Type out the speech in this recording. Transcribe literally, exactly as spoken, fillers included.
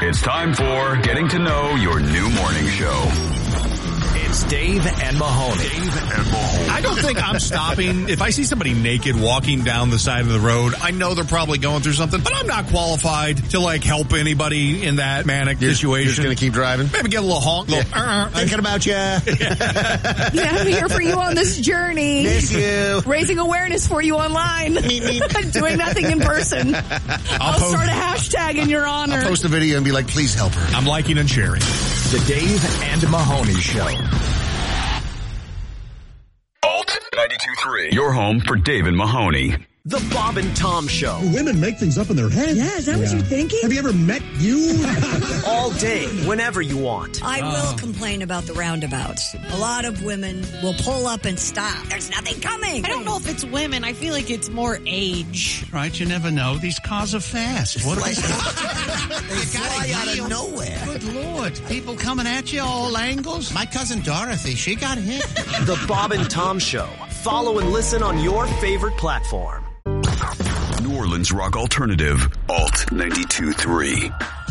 It's time for Getting to Know Your New Morning Show. It's Dave and Mahoney. Dave and Mahoney. I don't think I'm stopping. If I see somebody naked walking down the side of the road, I know they're probably going through something, but I'm not qualified to, like, help anybody in that manic you're, situation. You're just going to keep driving? Maybe get a little honk. Little, yeah. uh, Thinking about you. Yeah, I'm here for you on this journey. Miss you. Raising awareness for you online. Doing nothing in person. I'll, I'll post, start a hashtag in your honor. I'll post a video and be like, please help her. I'm liking and sharing. The Dave and Mahoney Show. Alt ninety-two point three. Your home for Dave and Mahoney. The Bob and Tom Show. Women make things up in their heads. Yeah, is that yeah. what you're thinking? Have you ever met you? All day, whenever you want. I will oh. complain about the roundabouts. A lot of women will pull up and stop. There's nothing coming. I don't know if it's women. I feel like it's more age. Right, you never know. These cars are fast. What like, they fly out of nowhere. Good Lord. People coming at you all angles. My cousin Dorothy, she got hit. The Bob and Tom Show. Follow and listen on your favorite platform. New Orleans Rock Alternative, Alt ninety-two point three.